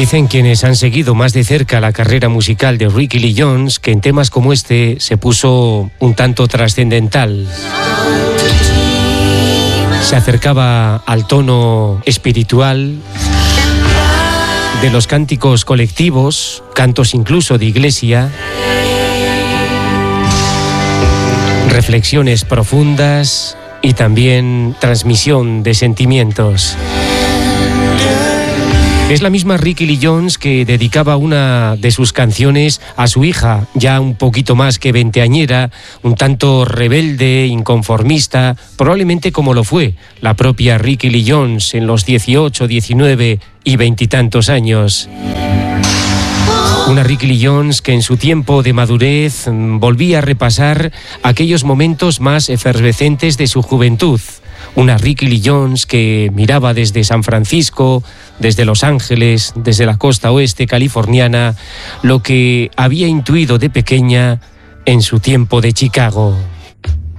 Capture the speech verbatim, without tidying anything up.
Dicen quienes han seguido más de cerca la carrera musical de Rickie Lee Jones que en temas como este se puso un tanto trascendental. Se acercaba al tono espiritual de los cánticos colectivos, cantos incluso de iglesia, reflexiones profundas y también transmisión de sentimientos. Es la misma Rickie Lee Jones que dedicaba una de sus canciones a su hija, ya un poquito más que veinteañera, un tanto rebelde, inconformista, probablemente como lo fue la propia Rickie Lee Jones en los dieciocho, diecinueve y veintitantos años. Una Rickie Lee Jones que en su tiempo de madurez volvía a repasar aquellos momentos más efervescentes de su juventud. Una Rickie Lee Jones que miraba desde San Francisco, desde Los Ángeles, desde la costa oeste californiana, lo que había intuido de pequeña en su tiempo de Chicago.